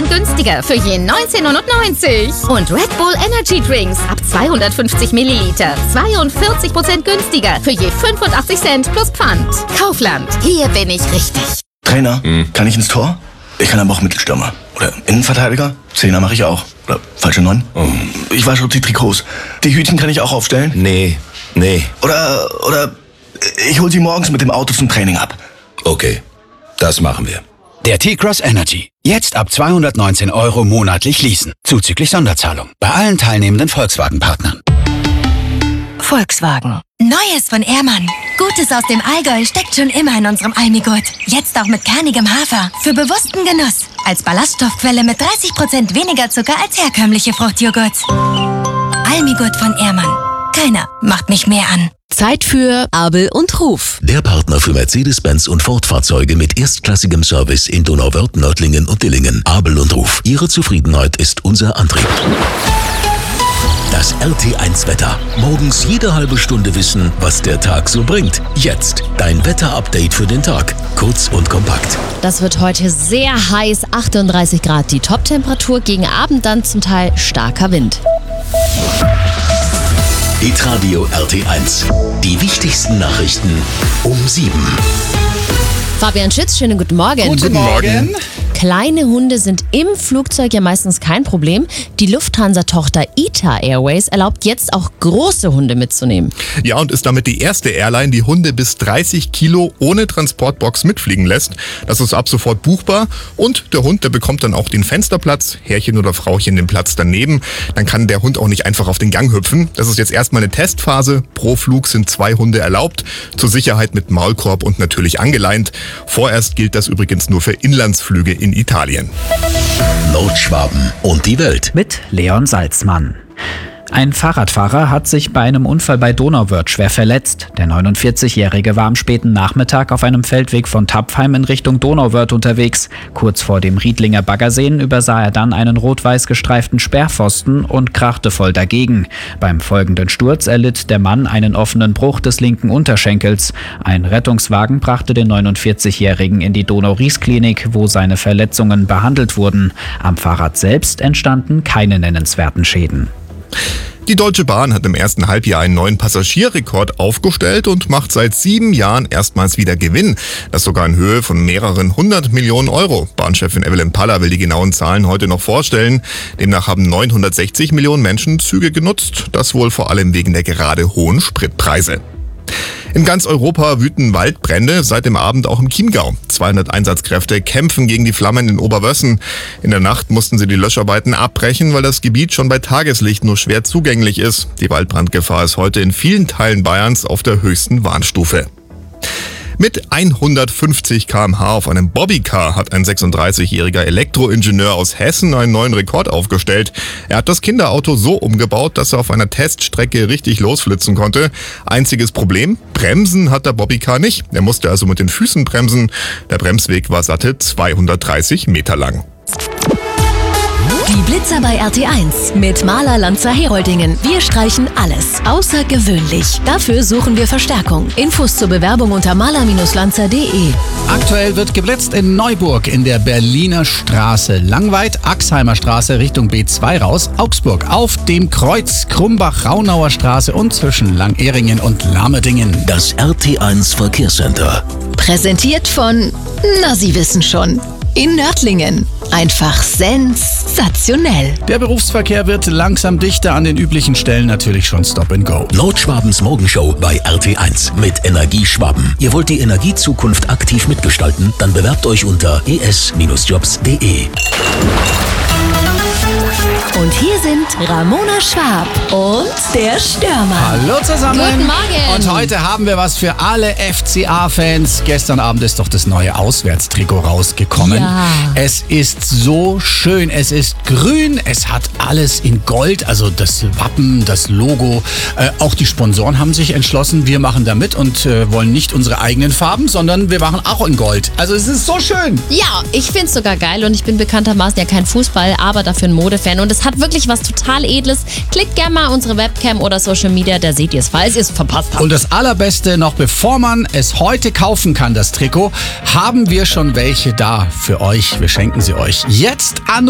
30% günstiger für je 19,99 €. Und Red Bull Energy Drinks ab 250 Milliliter 42% günstiger für je 85 Cent plus Pfand. Kaufland, hier bin ich richtig. Trainer, kann ich ins Tor? Ich kann aber auch Mittelstürmer. Oder Innenverteidiger? Zehner mache ich auch. Oder falsche 9? Ich wasche die Trikots. Die Hütchen kann ich auch aufstellen? Nee. Oder ich hol sie morgens mit dem Auto zum Training ab. Okay, das machen wir. Der T-Cross Energy. Jetzt ab 219 € monatlich leasen. Zuzüglich Sonderzahlung. Bei allen teilnehmenden Volkswagen-Partnern. Volkswagen. Neues von Ehrmann. Gutes aus dem Allgäu steckt schon immer in unserem Almigurt. Jetzt auch mit kernigem Hafer. Für bewussten Genuss. Als Ballaststoffquelle mit 30% weniger Zucker als herkömmliche Fruchtjoghurt. Almigurt von Ehrmann. Keiner macht mich mehr an. Zeit für Abel und Ruf. Der Partner für Mercedes-Benz und Ford-Fahrzeuge mit erstklassigem Service in Donauwörth, Nördlingen und Dillingen. Abel und Ruf. Ihre Zufriedenheit ist unser Antrieb. Das RT1-Wetter. Morgens jede halbe Stunde wissen, was der Tag so bringt. Jetzt dein Wetter-Update für den Tag. Kurz und kompakt. Das wird heute sehr heiß, 38 Grad die Toptemperatur, gegen Abend dann zum Teil starker Wind. Hitradio RT1. Die wichtigsten Nachrichten um 7. Fabian Schütz, schönen guten Morgen. Guten Morgen. Kleine Hunde sind im Flugzeug ja meistens kein Problem. Die Lufthansa-Tochter ITA Airways erlaubt jetzt auch große Hunde mitzunehmen. Ja, und ist damit die erste Airline, die Hunde bis 30 Kilo ohne Transportbox mitfliegen lässt. Das ist ab sofort buchbar. Und der Hund, der bekommt dann auch den Fensterplatz, Herrchen oder Frauchen den Platz daneben. Dann kann der Hund auch nicht einfach auf den Gang hüpfen. Das ist jetzt erstmal eine Testphase. Pro Flug sind 2 Hunde erlaubt. Zur Sicherheit mit Maulkorb und natürlich angeleint. Vorerst gilt das übrigens nur für Inlandsflüge in Italien. Nordschwaben und die Welt. Mit Leon Salzmann. Ein Fahrradfahrer hat sich bei einem Unfall bei Donauwörth schwer verletzt. Der 49-Jährige war am späten Nachmittag auf einem Feldweg von Tapfheim in Richtung Donauwörth unterwegs. Kurz vor dem Riedlinger Baggerseen übersah er dann einen rot-weiß gestreiften Sperrpfosten und krachte voll dagegen. Beim folgenden Sturz erlitt der Mann einen offenen Bruch des linken Unterschenkels. Ein Rettungswagen brachte den 49-Jährigen in die Donau-Ries-Klinik, wo seine Verletzungen behandelt wurden. Am Fahrrad selbst entstanden keine nennenswerten Schäden. Die Deutsche Bahn hat im ersten Halbjahr einen neuen Passagierrekord aufgestellt und macht seit 7 Jahren erstmals wieder Gewinn. Das sogar in Höhe von mehreren 100 Millionen €. Bahnchefin Evelyn Paller will die genauen Zahlen heute noch vorstellen. Demnach haben 960 Millionen Menschen Züge genutzt. Das wohl vor allem wegen der gerade hohen Spritpreise. In ganz Europa wüten Waldbrände, seit dem Abend auch im Chiemgau. 200 Einsatzkräfte kämpfen gegen die Flammen in Oberwössen. In der Nacht mussten sie die Löscharbeiten abbrechen, weil das Gebiet schon bei Tageslicht nur schwer zugänglich ist. Die Waldbrandgefahr ist heute in vielen Teilen Bayerns auf der höchsten Warnstufe. Mit 150 km/h auf einem Bobbycar hat ein 36-jähriger Elektroingenieur aus Hessen einen neuen Rekord aufgestellt. Er hat das Kinderauto so umgebaut, dass er auf einer Teststrecke richtig losflitzen konnte. Einziges Problem: Bremsen hat der Bobbycar nicht. Er musste also mit den Füßen bremsen. Der Bremsweg war satte 230 Meter lang. Die Blitzer bei RT1 mit Maler Lanzer Heroldingen. Wir streichen alles außergewöhnlich. Dafür suchen wir Verstärkung. Infos zur Bewerbung unter maler-lanzer.de. Aktuell wird geblitzt in Neuburg in der Berliner Straße, Langweid, Axheimer Straße Richtung B2 raus, Augsburg auf dem Kreuz, Krumbach-Raunauer Straße und zwischen Langehringen und Lamerdingen. Das RT1 Verkehrscenter. Präsentiert von, na Sie wissen schon, in Nördlingen. Einfach sensationell. Der Berufsverkehr wird langsam dichter, an den üblichen Stellen natürlich schon Stop and Go. Nordschwabens Morgenshow bei RT1 mit Energieschwaben. Ihr wollt die Energiezukunft aktiv mitgestalten? Dann bewerbt euch unter es-jobs.de. Und hier sind Ramona Schwab und der Stürmer. Hallo zusammen. Guten Morgen. Und heute haben wir was für alle FCA-Fans. Gestern Abend ist doch das neue Auswärtstrikot rausgekommen. Ja. Es ist so schön. Es ist grün. Es hat alles in Gold. Also das Wappen, das Logo. Auch die Sponsoren haben sich entschlossen, wir machen da mit und wollen nicht unsere eigenen Farben, sondern wir machen auch in Gold. Also es ist so schön. Ja, ich finde es sogar geil und ich bin bekanntermaßen ja kein Fußball, aber dafür ein Modefan. Und es hat wirklich was total Edles. Klickt gerne mal unsere Webcam oder Social Media, da seht ihr es, falls ihr es verpasst habt. Und das Allerbeste, noch bevor man es heute kaufen kann, das Trikot, haben wir schon welche da für euch. Wir schenken sie euch jetzt an.